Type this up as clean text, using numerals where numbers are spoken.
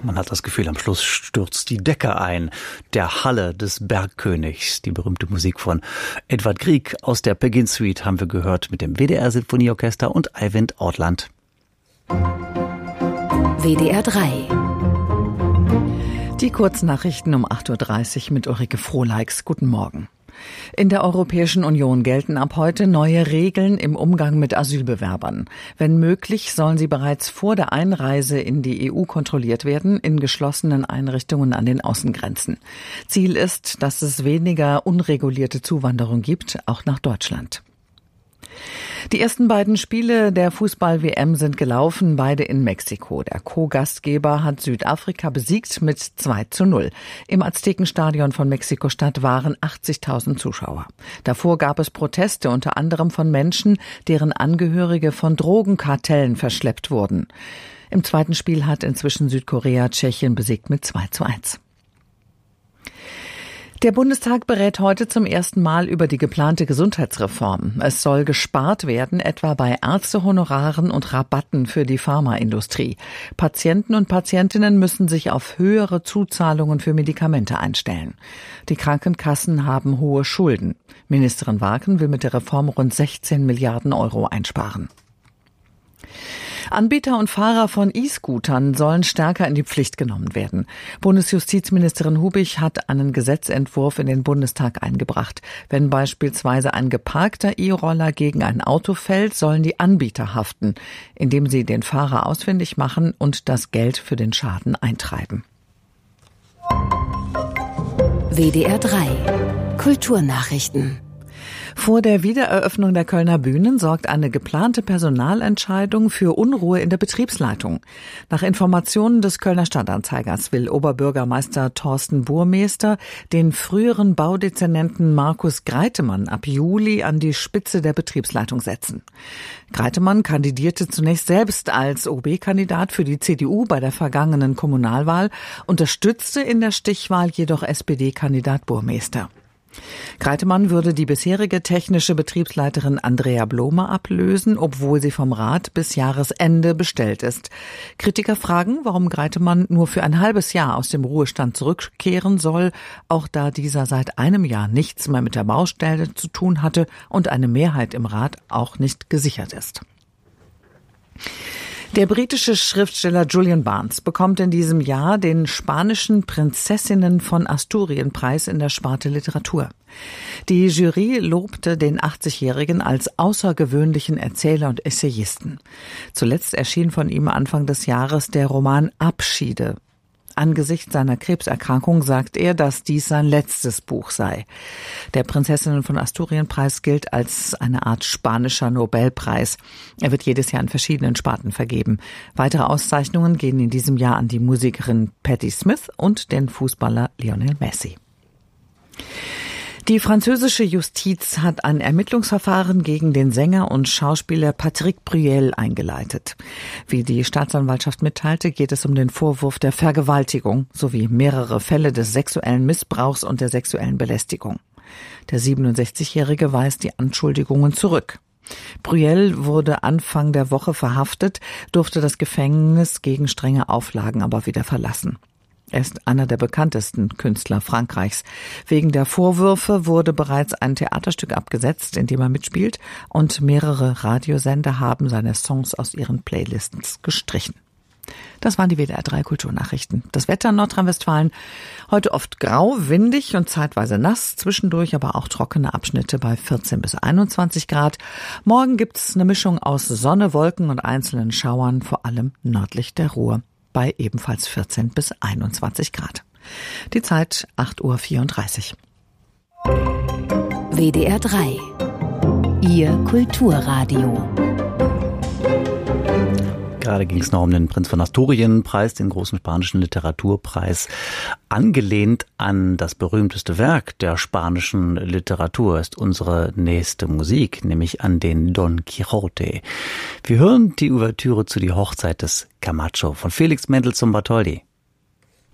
Man hat das Gefühl, am Schluss stürzt die Decke ein. Der Halle des Bergkönigs, die berühmte Musik von Edvard Grieg aus der Pegin Suite haben wir gehört mit dem WDR Sinfonieorchester und Eivind Ortland. WDR 3. Die Kurznachrichten um 8.30 Uhr mit Ulrike Frohleix. Guten Morgen. In der Europäischen Union gelten ab heute neue Regeln im Umgang mit Asylbewerbern. Wenn möglich, sollen sie bereits vor der Einreise in die EU kontrolliert werden, in geschlossenen Einrichtungen an den Außengrenzen. Ziel ist, dass es weniger unregulierte Zuwanderung gibt, auch nach Deutschland. Die ersten beiden Spiele der Fußball-WM sind gelaufen, beide in Mexiko. Der Co-Gastgeber hat Südafrika besiegt mit 2:0. Im Aztekenstadion von Mexiko-Stadt waren 80.000 Zuschauer. Davor gab es Proteste, unter anderem von Menschen, deren Angehörige von Drogenkartellen verschleppt wurden. Im zweiten Spiel hat inzwischen Südkorea Tschechien besiegt mit 2:1. Der Bundestag berät heute zum ersten Mal über die geplante Gesundheitsreform. Es soll gespart werden, etwa bei Ärztehonoraren und Rabatten für die Pharmaindustrie. Patienten und Patientinnen müssen sich auf höhere Zuzahlungen für Medikamente einstellen. Die Krankenkassen haben hohe Schulden. Ministerin Warken will mit der Reform rund 16 Milliarden Euro einsparen. Anbieter und Fahrer von E-Scootern sollen stärker in die Pflicht genommen werden. Bundesjustizministerin Hubig hat einen Gesetzentwurf in den Bundestag eingebracht. Wenn beispielsweise ein geparkter E-Roller gegen ein Auto fällt, sollen die Anbieter haften, indem sie den Fahrer ausfindig machen und das Geld für den Schaden eintreiben. WDR 3. Kulturnachrichten. Vor der Wiedereröffnung der Kölner Bühnen sorgt eine geplante Personalentscheidung für Unruhe in der Betriebsleitung. Nach Informationen des Kölner Stadtanzeigers will Oberbürgermeister Thorsten Burmester den früheren Baudezernenten Markus Greitemann ab Juli an die Spitze der Betriebsleitung setzen. Greitemann kandidierte zunächst selbst als OB-Kandidat für die CDU bei der vergangenen Kommunalwahl, unterstützte in der Stichwahl jedoch SPD-Kandidat Burmester. Greitemann würde die bisherige technische Betriebsleiterin Andrea Blome ablösen, obwohl sie vom Rat bis Jahresende bestellt ist. Kritiker fragen, warum Greitemann nur für ein halbes Jahr aus dem Ruhestand zurückkehren soll, auch da dieser seit einem Jahr nichts mehr mit der Baustelle zu tun hatte und eine Mehrheit im Rat auch nicht gesichert ist. Der britische Schriftsteller Julian Barnes bekommt in diesem Jahr den spanischen Prinzessinnen von Asturien-Preis in der Sparte Literatur. Die Jury lobte den 80-Jährigen als außergewöhnlichen Erzähler und Essayisten. Zuletzt erschien von ihm Anfang des Jahres der Roman Abschiede. Angesichts seiner Krebserkrankung sagt er, dass dies sein letztes Buch sei. Der Prinzessinnen von Asturien-Preis gilt als eine Art spanischer Nobelpreis. Er wird jedes Jahr in verschiedenen Sparten vergeben. Weitere Auszeichnungen gehen in diesem Jahr an die Musikerin Patti Smith und den Fußballer Lionel Messi. Die französische Justiz hat ein Ermittlungsverfahren gegen den Sänger und Schauspieler Patrick Bruel eingeleitet. Wie die Staatsanwaltschaft mitteilte, geht es um den Vorwurf der Vergewaltigung sowie mehrere Fälle des sexuellen Missbrauchs und der sexuellen Belästigung. Der 67-Jährige weist die Anschuldigungen zurück. Bruel wurde Anfang der Woche verhaftet, durfte das Gefängnis gegen strenge Auflagen aber wieder verlassen. Er ist einer der bekanntesten Künstler Frankreichs. Wegen der Vorwürfe wurde bereits ein Theaterstück abgesetzt, in dem er mitspielt, und mehrere Radiosender haben seine Songs aus ihren Playlists gestrichen. Das waren die WDR 3 Kulturnachrichten. Das Wetter in Nordrhein-Westfalen heute oft grau, windig und zeitweise nass, zwischendurch aber auch trockene Abschnitte bei 14 bis 21 Grad. Morgen gibt's eine Mischung aus Sonne, Wolken und einzelnen Schauern, vor allem nördlich der Ruhr, bei ebenfalls 14 bis 21 Grad. Die Zeit 8.34 Uhr. WDR 3. Ihr Kulturradio. Gerade ging es noch um den Prinz von Asturien-Preis, den großen spanischen Literaturpreis. Angelehnt an das berühmteste Werk der spanischen Literatur ist unsere nächste Musik, nämlich an den Don Quixote. Wir hören die Ouvertüre zu Die Hochzeit des Camacho von Felix Mendelssohn Bartholdy.